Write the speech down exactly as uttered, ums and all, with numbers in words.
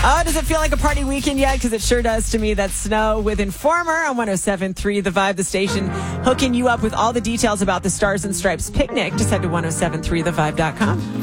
Oh, does it feel like a party weekend yet? Because it sure does to me. That's Snow with Informer on one oh seven point three The Vibe, the station hooking you up with all the details about the Stars and Stripes picnic. Just head to one oh seven three the vibe dot com.